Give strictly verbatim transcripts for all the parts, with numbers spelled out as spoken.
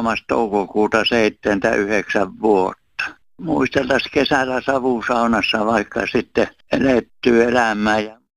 kolmas toukokuuta seitsemänkymmentäyhdeksän vuotta. Muisteltaisiin kesällä savusaunassa vaikka sitten elettyä elämää.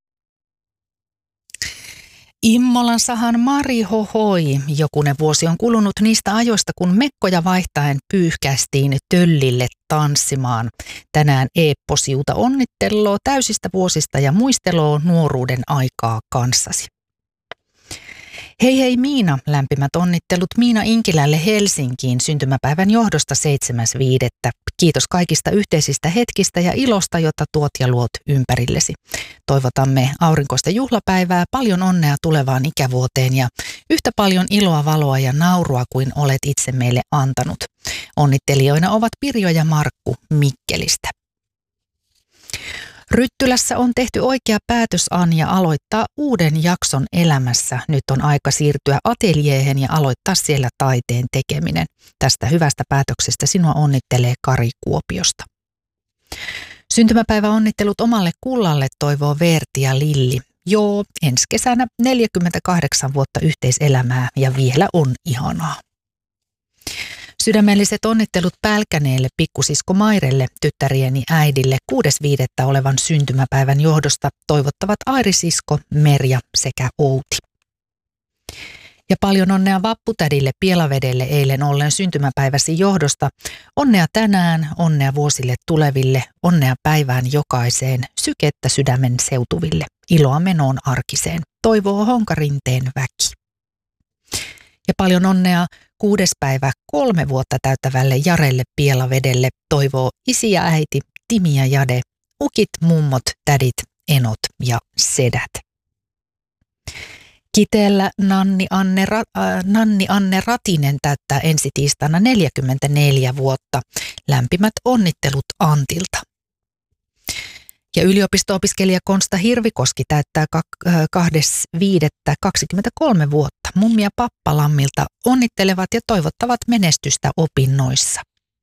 Immolan sahan Mari hohoi. Jokunen vuosi on kulunut niistä ajoista, kun mekkoja vaihtaen pyyhkästiin töllille tanssimaan. Tänään Eeppo Siuta onnitteloo täysistä vuosista ja muisteloo nuoruuden aikaa kanssasi. Hei hei Miina, lämpimät onnittelut Miina Inkilälle Helsinkiin syntymäpäivän johdosta seitsemäs viidettä Kiitos kaikista yhteisistä hetkistä ja ilosta, jota tuot ja luot ympärillesi. Toivotamme aurinkoista juhlapäivää, paljon onnea tulevaan ikävuoteen ja yhtä paljon iloa, valoa ja naurua kuin olet itse meille antanut. Onnittelijoina ovat Pirjo ja Markku Mikkelistä. Ryttylässä on tehty oikea päätös, Anja, aloittaa uuden jakson elämässä. Nyt on aika siirtyä ateljeehen ja aloittaa siellä taiteen tekeminen. Tästä hyvästä päätöksestä sinua onnittelee Kari Kuopiosta. Syntymäpäivä onnittelut omalle kullalle, toivoo Veerti ja Lilli. Joo, ensi kesänä neljäkymmentäkahdeksan vuotta yhteiselämää ja vielä on ihanaa. Sydämelliset onnittelut Pälkäneelle, pikkusisko Mairelle, tyttärieni äidille kuudes viidettä olevan syntymäpäivän johdosta toivottavat Airisisko, Merja sekä Outi. Ja paljon onnea vapputädille Pielavedelle eilen ollen syntymäpäiväsi johdosta. Onnea tänään, onnea vuosille tuleville, onnea päivään jokaiseen, sykettä sydämen seutuville, iloa menoon arkiseen, toivoo Honkarinteen väki. Ja paljon onnea kuudes päivä kolme vuotta täyttävälle Jarelle Pielavedelle, toivoo isi ja äiti, Timi ja Jade, ukit, mummot, tädit, enot ja sedät. Kiteellä Nanni Anne, Ra- äh, Nanni Anne Ratinen täyttää ensi tiistaina neljäkymmentäneljä vuotta. Lämpimät onnittelut Antilta. Ja yliopisto-opiskelija Konsta Hirvikoski täyttää kahdeskymmenes viidettä kaksikymmentäkolme vuotta. Mummi ja pappa Lammilta onnittelevat ja toivottavat menestystä opinnoissa.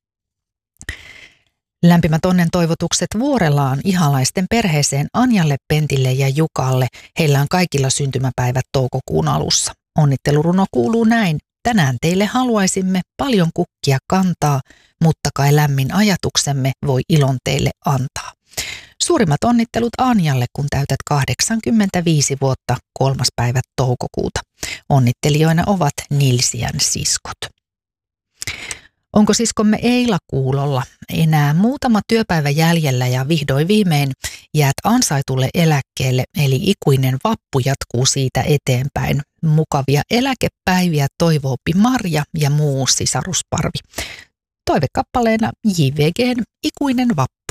Lämpimät onnen toivotukset Vuorelaan ihalaisten perheeseen Anjalle, Pentille ja Jukalle. Heillä on kaikilla syntymäpäivät toukokuun alussa. Onnitteluruno kuuluu näin. Tänään teille haluaisimme paljon kukkia kantaa, mutta kai lämmin ajatuksemme voi ilon teille antaa. Suurimmat onnittelut Anjalle, kun täytät kahdeksankymmentäviisi vuotta kolmas päivä toukokuuta. Onnittelijoina ovat Nilsiän siskot. Onko siskomme Eila kuulolla? Enää muutama työpäivä jäljellä ja vihdoin viimein jäät ansaitulle eläkkeelle, eli ikuinen vappu jatkuu siitä eteenpäin. Mukavia eläkepäiviä toivoopi Marja ja muu sisarusparvi. Toivekappaleena J V G:n Ikuinen vappu.